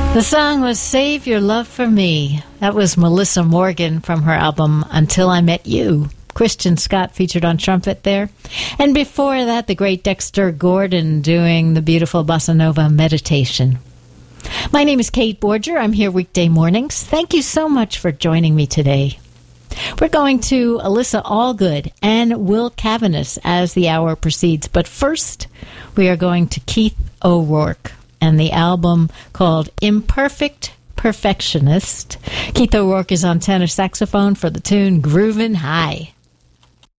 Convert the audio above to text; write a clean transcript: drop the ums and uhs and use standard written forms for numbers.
The song was Save Your Love for Me. That was Melissa Morgan from her album Until I Met You. Christian Scott featured on trumpet there. And before that, the great Dexter Gordon doing the beautiful Bossa Nova Meditation. My name is Kate Borger. I'm here weekday mornings. Thank you so much for joining me today. We're going to Alyssa Allgood and Will Cavanis as the hour proceeds. But first, we are going to Keith O'Rourke and the album called Imperfect Perfectionist. Keith O'Rourke is on tenor saxophone for the tune Groovin' High.